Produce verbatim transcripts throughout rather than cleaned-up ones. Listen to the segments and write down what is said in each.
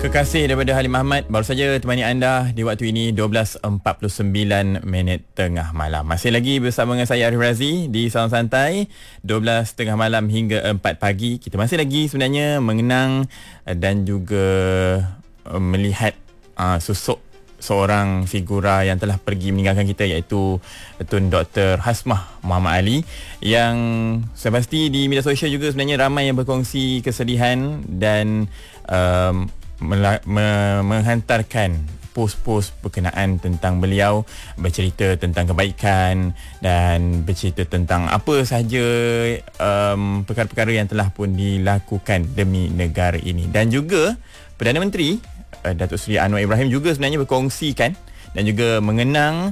Kekasih daripada Halim Ahmad baru saja temani anda di waktu ini dua belas empat puluh sembilan minit tengah malam. Masih lagi bersama dengan saya Arif Razi di Salon Santai dua belas tengah malam hingga empat pagi. Kita masih lagi sebenarnya mengenang dan juga melihat uh, sosok seorang figura yang telah pergi meninggalkan kita, iaitu Tun Doktor Hasmah Muhammad Ali, yang saya pasti di media sosial juga sebenarnya ramai yang berkongsi kesedihan dan um, Mela- me- menghantarkan pos-pos berkenaan tentang beliau, bercerita tentang kebaikan dan bercerita tentang apa sahaja um, perkara-perkara yang telah pun dilakukan demi negara ini. Dan juga Perdana Menteri uh, Datuk Seri Anwar Ibrahim juga sebenarnya berkongsikan dan juga mengenang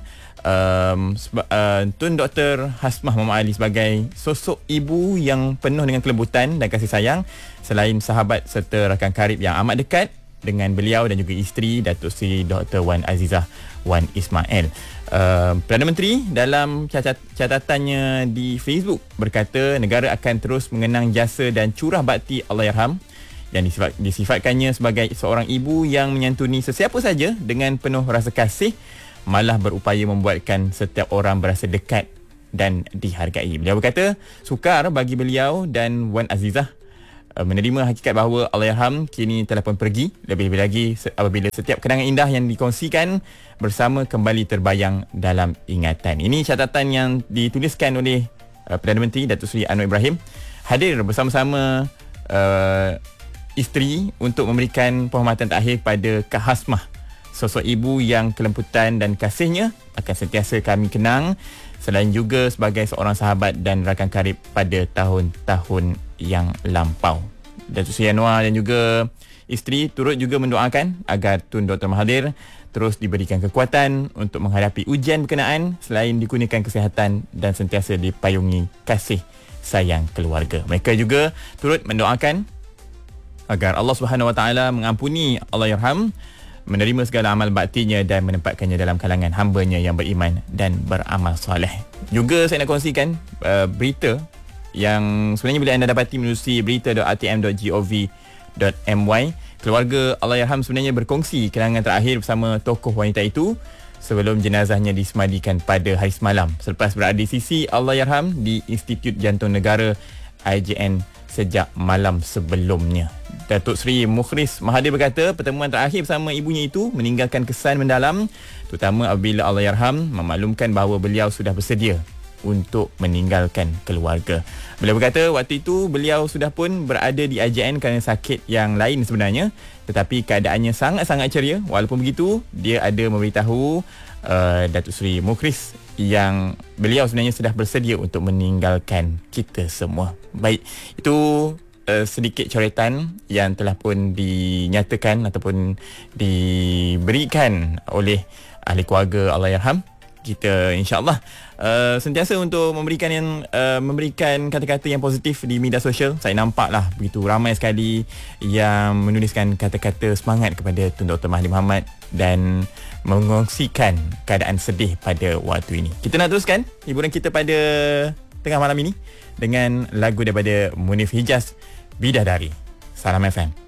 um, seba- uh, Tun Doktor Hasmah Muhammad Ali sebagai sosok ibu yang penuh dengan kelembutan dan kasih sayang, selain sahabat serta rakan karib yang amat dekat dengan beliau dan juga isteri Datuk Seri Doktor Wan Azizah Wan Ismail. Uh, Perdana Menteri dalam catat- catatannya di Facebook berkata negara akan terus mengenang jasa dan curah bakti Allahyarham yang disifat, disifatkannya sebagai seorang ibu yang menyantuni sesiapa saja dengan penuh rasa kasih, malah berupaya membuatkan setiap orang berasa dekat dan dihargai. Beliau berkata sukar bagi beliau dan Wan Azizah menerima hakikat bahawa Allahyarham kini telah pun pergi, lebih-lebih lagi apabila setiap kenangan indah yang dikongsikan bersama kembali terbayang dalam ingatan. Ini catatan yang dituliskan oleh uh, Perdana Menteri Datuk Seri Anwar Ibrahim hadir bersama-sama uh, isteri untuk memberikan penghormatan terakhir pada Kak Hasmah, sosok ibu yang kelembutan dan kasihnya akan sentiasa kami kenang, selain juga sebagai seorang sahabat dan rakan karib pada tahun-tahun yang lampau. Datuk Seri Anwar dan juga isteri turut juga mendoakan agar Tun Doktor Mahathir terus diberikan kekuatan untuk menghadapi ujian berkenaan, selain dikurniakan kesihatan dan sentiasa dipayungi kasih sayang keluarga. Mereka juga turut mendoakan agar Allah Subhanahu Wa Taala mengampuni Allahyarham, menerima segala amal baktinya dan menempatkannya dalam kalangan hamba-Nya yang beriman dan beramal soleh. Juga saya nak kongsikan uh, berita yang sebenarnya boleh anda dapati menerusi berita dot r t m dot gov dot m y. Keluarga Allahyarham sebenarnya berkongsi kenangan terakhir bersama tokoh wanita itu sebelum jenazahnya disemadikan pada hari semalam selepas berada di sisi Allahyarham di Institut Jantung Negara I J N sejak malam sebelumnya. Datuk Seri Mukhris Mahathir berkata pertemuan terakhir bersama ibunya itu meninggalkan kesan mendalam, terutama apabila Allahyarham memaklumkan bahawa beliau sudah bersedia untuk meninggalkan keluarga. Beliau berkata waktu itu beliau sudah pun berada di I J N kerana sakit yang lain sebenarnya, tetapi keadaannya sangat-sangat ceria. Walaupun begitu, dia ada memberitahu uh, Datuk Seri Mukhris yang beliau sebenarnya sudah bersedia untuk meninggalkan kita semua. Baik, itu uh, sedikit coretan yang telah pun dinyatakan ataupun diberikan oleh ahli keluarga Allahyarham. Kita insya-Allah uh, sentiasa untuk memberikan yang uh, memberikan kata-kata yang positif di media sosial. Saya nampaklah begitu ramai sekali yang menuliskan kata-kata semangat kepada Tun Doktor Mahathir Mohamad dan mengongsikan keadaan sedih pada waktu ini. Kita nak teruskan hiburan kita pada tengah malam ini dengan lagu daripada Munif Hijaz, Bidadari. Salam F M.